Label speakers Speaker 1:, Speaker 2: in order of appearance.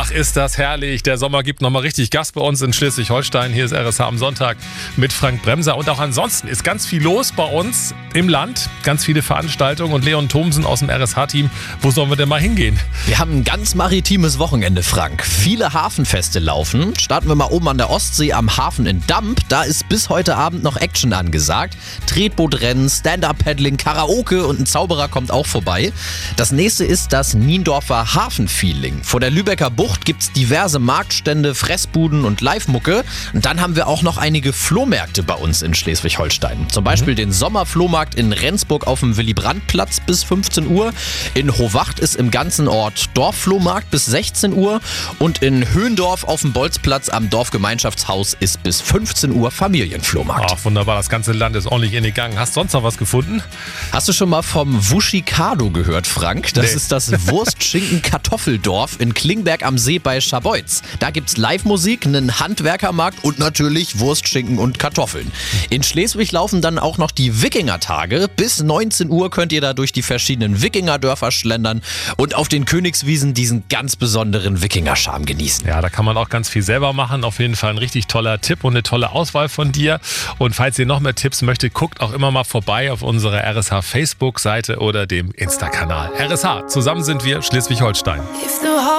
Speaker 1: Ach, ist das herrlich. Der Sommer gibt nochmal richtig Gas bei uns in Schleswig-Holstein. Hier ist RSH am Sonntag mit Frank Bremser. Und auch ansonsten ist ganz viel los bei uns im Land. Ganz viele Veranstaltungen. Und Leon Thomsen aus dem RSH-Team, wo sollen wir denn mal hingehen?
Speaker 2: Wir haben ein ganz maritimes Wochenende, Frank. Viele Hafenfeste laufen. Starten wir mal oben an der Ostsee am Hafen in Damp. Da ist bis heute Abend noch Action angesagt. Tretbootrennen, Stand-Up-Paddling, Karaoke und ein Zauberer kommt auch vorbei. Das nächste ist das Niendorfer Hafenfeeling. Vor der Lübecker Bucht gibt's diverse Marktstände, Fressbuden und Live-Mucke. Und dann haben wir auch noch einige Flohmärkte bei uns in Schleswig-Holstein. Zum Beispiel den Sommerflohmarkt in Rendsburg auf dem Willy-Brandt-Platz bis 15 Uhr. In Hovacht ist im ganzen Ort Dorfflohmarkt bis 16 Uhr. Und in Höhendorf auf dem Bolzplatz am Dorfgemeinschaftshaus ist bis 15 Uhr Familienflohmarkt.
Speaker 1: Ach, wunderbar. Das ganze Land ist ordentlich in den Gang. Hast du sonst noch was gefunden?
Speaker 2: Hast du schon mal vom Wuschikado gehört, Frank? Das ist das Wurst-Schinken-Kartoffeldorf in Klingberg am See bei Scharbeutz. Da gibt's Live-Musik, einen Handwerkermarkt und natürlich Wurst, Schinken und Kartoffeln. In Schleswig laufen dann auch noch die Wikingertage. Bis 19 Uhr könnt ihr da durch die verschiedenen Wikingerdörfer schlendern und auf den Königswiesen diesen ganz besonderen Wikingerscharme genießen.
Speaker 1: Ja, da kann man auch ganz viel selber machen. Auf jeden Fall ein richtig toller Tipp und eine tolle Auswahl von dir. Und falls ihr noch mehr Tipps möchtet, guckt auch immer mal vorbei auf unserer RSH Facebook-Seite oder dem Insta-Kanal. RSH, zusammen sind wir Schleswig-Holstein.